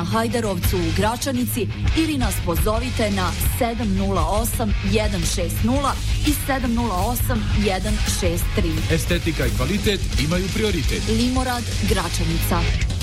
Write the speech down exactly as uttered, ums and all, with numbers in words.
na Hajdarovcu u Gračanici ili nas pozovite na sedam nula osam jedan šest nula i sedam nula osam jedan šest tri. Estetika i kvalitet imaju prioritet. Limorad Gračanica.